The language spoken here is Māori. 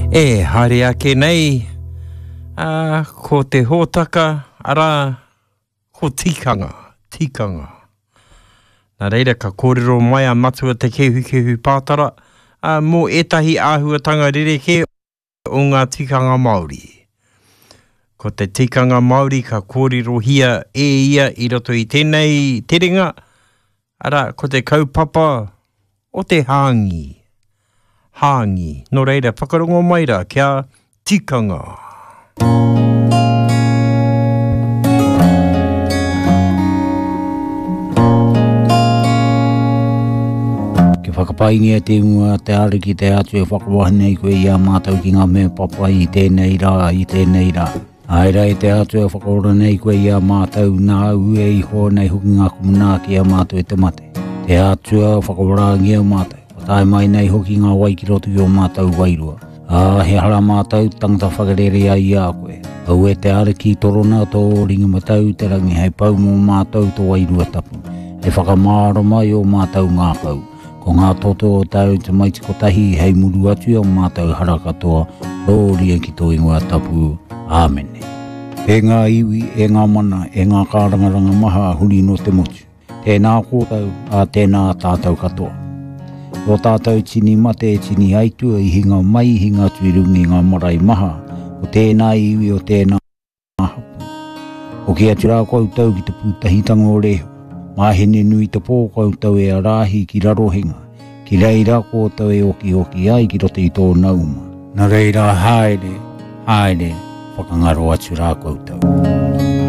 E, haere ake nei, ko te hōtaka, ara, ko tikanga. Nā reira, ka kōrero mai a matua te kehu pātara, mō etahi āhuatanga rereke o ngā tikanga Māori. Ko te tikanga Māori ka kōrero hia ia I roto I tēnei terenga, ara, ko te kaupapa o te hāngi. Nō reira, whakarongo mai rā, kia tikanga. Ke whakapaingia te unga te ariki te atu e whakawahine I koe I a mātau ki ngā mea papai I tēnei rā. Aira e te atu e whakaora nei koe I a mātau nā ue I hoa nei hoki ngā kumuna ki a mātau e te mate. Te atu e whakaora ngia mātau. Tai mai nei hoki ngā waikirotu o mātau wairua. He hara mātau tangata whakarere ai a koe. Au e te ariki torona tō ringa matau te rangi hei pau mō mātau tō wairua tapu. He whakamāra mai o mātau ngā kau. Ko ngā toto o tau te maiti ko tahi hei muru atu o mātau hara katoa. Rōria ki tō ingoa tapu. Āmene. E ngā iwi, e ngā mana, e ngā kārangaranga maha huri no te motu. Tēnā kōtau, a tēnā tātau katoa. O tātou tini mate, tini aitua I hinga mai, hinga tuirungi ngā marae maha, o tēnā iwi o tēnā hapu. O kia tura koutou ki te pūtahitanga o reho, mahene nui te pō koutou e arahi ki rarohinga, ki reira koutou e oki ai ki rote I tō nauma. Nā reira haere, whakangaro atu rā koutou.